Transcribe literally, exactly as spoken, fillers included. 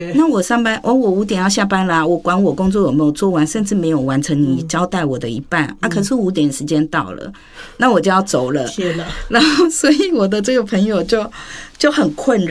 那我上班，哦，我五点要下班啦，我管我工作有没有做完，甚至没有完成你交代我的一半、嗯、啊，可是五点时间到了，那我就要走了。 天哪！ 然后，所以我的这个朋友就就很困扰。